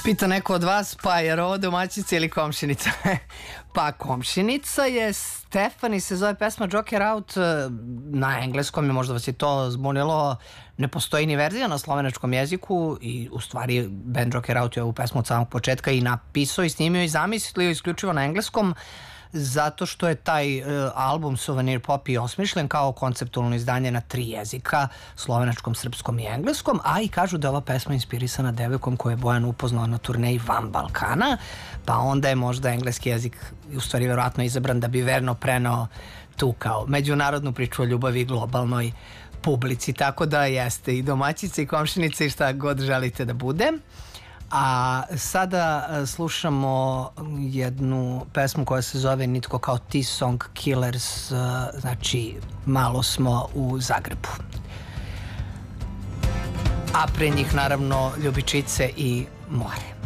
Pita neko od vas, pa je ovo domaćica ili komšinica? Pa komšinica je Stefani, se zove pesma Joker Out, na engleskom je, možda vas je to zbunilo, ne postoji ni verzija na slovenačkom jeziku i u stvari band Joker Out je ovu pesmu od samog početka i napisao i snimio i zamislio isključivo na engleskom, zato što je taj album Souvenir Pop i osmišljen kao konceptualno izdanje na 3 jezika, slovenačkom, srpskom i engleskom, a i kažu da je ova pesma inspirisana devojkom koju je Bojan upoznao na turneji van Balkana, pa onda je možda engleski jezik u stvari verovatno izabran da bi verno prenao tu kao međunarodnu priču o ljubavi i globalnoj publici, tako da jeste i domaćica i komšinica i šta god želite da bude. A sada slušamo jednu pesmu koja se zove nitko kao ti Song Killers, znači malo smo u Zagrebu. A pre njih naravno Ljubičice i more.